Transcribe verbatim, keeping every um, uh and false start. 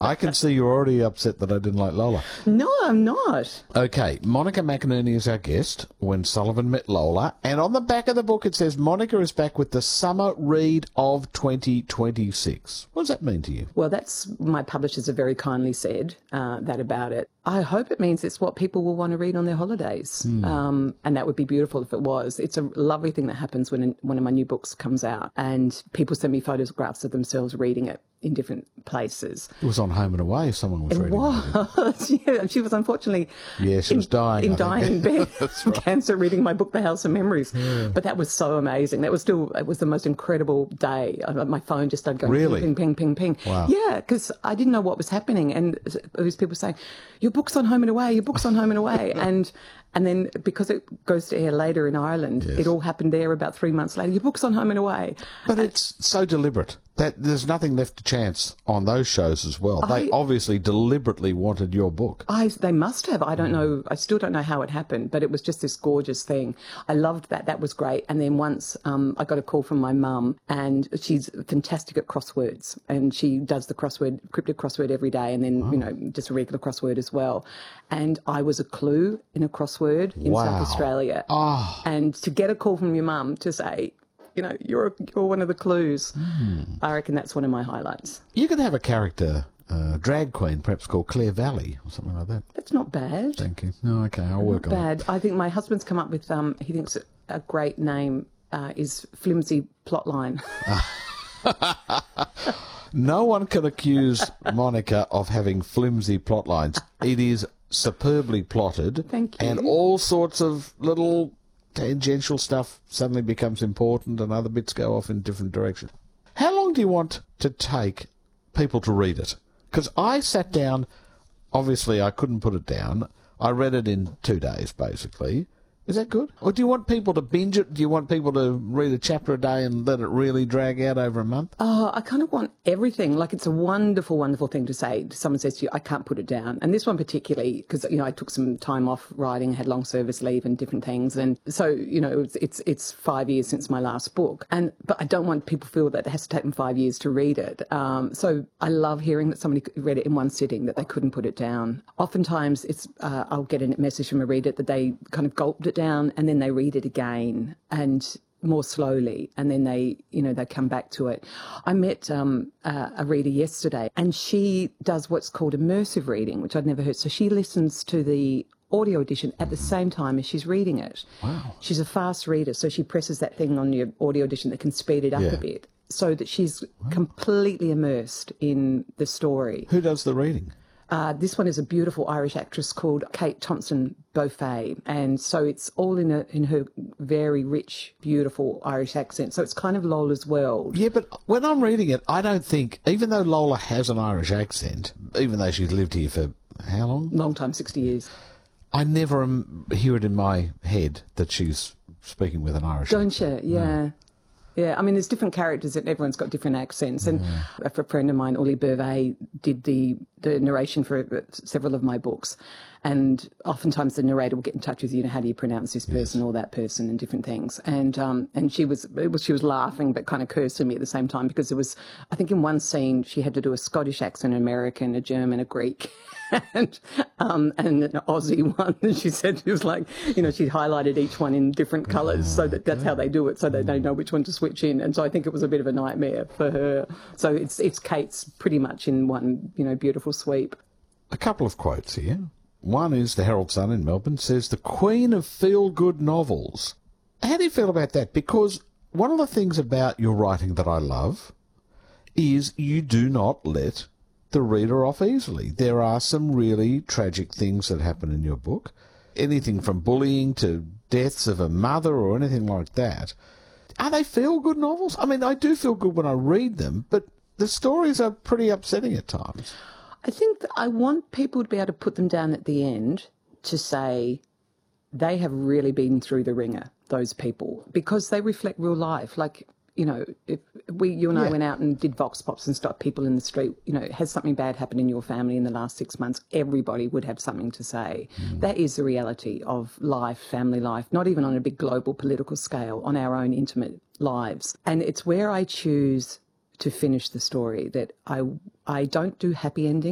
I can see you're already upset that I didn't like Lola. No, I'm not. Okay, Monica McInerney is our guest, When Sullivan Met Lola, and on the back of the book it says Monica is back with the summer read of twenty twenty-six. What does that mean to you? Well, that's, my publishers have very kindly said uh, that about it. I hope it means it's what people will want to read on their holidays. Mm. Um, and that would be beautiful if it was. It's a lovely thing that happens when one of my new books comes out and people send me photographs of themselves reading it in different places. It was on Home and Away, someone was it reading was. it. Yeah, she was unfortunately yeah, she in, was dying. In dying in bed That's right. right. Cancer, reading my book, The House of Memories. Yeah. But that was so amazing. That was still, it was the most incredible day. I, my phone just started going really? ping, ping, ping, ping. Wow. Yeah, because I didn't know what was happening. And it was people saying, your book's on Home and Away, your book's on Home and Away. and and then because it goes to air later in Ireland, yes. It all happened there about three months later. Your book's on Home and Away. But and, it's so deliberate that there's nothing left to chance on those shows as well. I, they obviously deliberately wanted your book. I, they must have. I don't know. I still don't know how it happened, but it was just this gorgeous thing. I loved that. That was great. And then once um, I got a call from my mum, and she's fantastic at crosswords, and she does the crossword, cryptic crossword every day, and then, oh. you know, just a regular crossword as well. And I was a clue in a crossword in wow. South Australia. Oh. And to get a call from your mum to say, you know, you're you're one of the clues. Mm. I reckon that's one of my highlights. You could have a character, uh, drag queen, perhaps called Claire Valley or something like that. That's not bad. Thank you. No, okay, I'll work not on bad. it. I think my husband's come up with, um, he thinks a great name uh, is Flimsy Plotline. No one can accuse Monica of having flimsy plotlines. It is superbly plotted. Thank you. And all sorts of little tangential stuff suddenly becomes important and other bits go off in different directions. How long do you want to take people to read it? Because I sat down, obviously I couldn't put it down. I read it in two days, basically. Is that good? Or do you want people to binge it? Do you want people to read a chapter a day and let it really drag out over a month? Oh, I kind of want everything. Like, it's a wonderful, wonderful thing to say. Someone says to you, I can't put it down. And this one particularly, because, you know, I took some time off writing, had long service leave and different things. And so, you know, it's it's, it's five years since my last book. And But I don't want people to feel that it has to take them five years to read it. Um, so I love hearing that somebody read it in one sitting, that they couldn't put it down. Oftentimes, it's uh, I'll get a message from a reader that they kind of gulped it down and then they read it again and more slowly, and then they, you know, they come back to it. I met um, uh, a reader yesterday, and she does what's called immersive reading, which I'd never heard. So she listens to the audio edition at the same time as she's reading it. Wow. She's a fast reader, so she presses that thing on your audio edition that can speed it up yeah. a bit, so that she's wow. completely immersed in the story. Who does the reading? Uh, this one is a beautiful Irish actress called Kate Thompson Beaufay, and so it's all in a, in her very rich, beautiful Irish accent. So it's kind of Lola's world. Yeah, but when I'm reading it, I don't think, even though Lola has an Irish accent, even though she's lived here for how long? Long time, sixty years. I never um, hear it in my head that she's speaking with an Irish Don't accent. you? Yeah. No. Yeah, I mean, there's different characters and everyone's got different accents. And yeah. a friend of mine, Uli Burvey, did the, the narration for several of my books. And oftentimes the narrator will get in touch with you, you know, how do you pronounce this person yes. or that person and different things. And um, and she was, it was she was laughing but kind of cursing me at the same time, because there was, I think in one scene she had to do a Scottish accent, an American, a German, a Greek. and um, and an Aussie one. And she said she was like, you know, she highlighted each one in different colours, oh, so that that's how they do it, so that they know which one to switch in. And so I think it was a bit of a nightmare for her. So it's it's Kate's pretty much in one, you know, beautiful sweep. A couple of quotes here. One is the Herald Sun in Melbourne says, the queen of feel-good novels. How do you feel about that? Because one of the things about your writing that I love is you do not let the reader off easily. There are some really tragic things that happen in your book. Anything from bullying to deaths of a mother or anything like that. Are they feel-good novels? I mean, I do feel good when I read them, but the stories are pretty upsetting at times. I think that I want people to be able to put them down at the end to say they have really been through the ringer, those people, because they reflect real life. Like, you know, if we, you and yeah. I went out and did vox pops and stopped people in the street, you know, has something bad happened in your family in the last six months, everybody would have something to say. Mm. That is the reality of life, family life, not even on a big global political scale, on our own intimate lives. And it's where I choose to finish the story that I, I don't do happy endings.